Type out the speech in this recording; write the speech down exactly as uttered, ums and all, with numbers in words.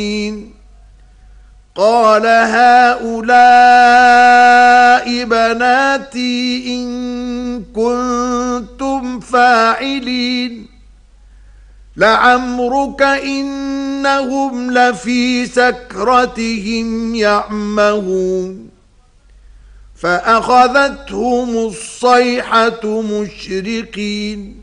قال هؤلاء بناتي إن كنتم فاعلين لعمرك إنهم لفي سكرتهم يعمهون فأخذتهم الصيحة مشرقين